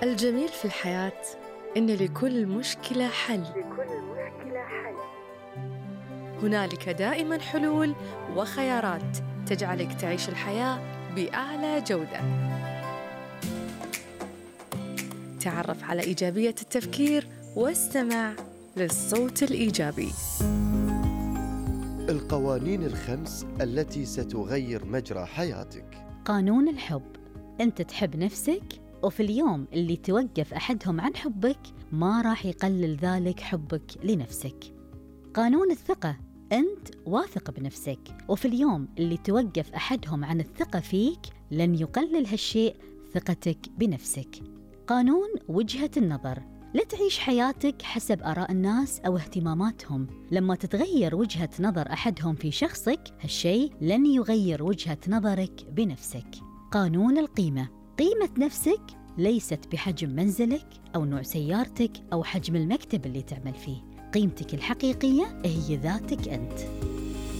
الجميل في الحياة إن لكل مشكلة حل. هنالك دائماً حلول وخيارات تجعلك تعيش الحياة بأعلى جودة. تعرف على إيجابية التفكير واستمع للصوت الإيجابي. القوانين الخمس التي ستغير مجرى حياتك. قانون الحب: أنت تحب نفسك، وفي اليوم اللي توقف أحدهم عن حبك ما راح يقلل ذلك حبك لنفسك. قانون الثقة: أنت واثق بنفسك، وفي اليوم اللي توقف أحدهم عن الثقة فيك لن يقلل هالشيء ثقتك بنفسك. قانون وجهة النظر: لا تعيش حياتك حسب آراء الناس أو اهتماماتهم. لما تتغير وجهة نظر أحدهم في شخصك، هالشيء لن يغير وجهة نظرك بنفسك. قانون القيمة: قيمة نفسك ليست بحجم منزلك أو نوع سيارتك أو حجم المكتب اللي تعمل فيه. قيمتك الحقيقية هي ذاتك أنت.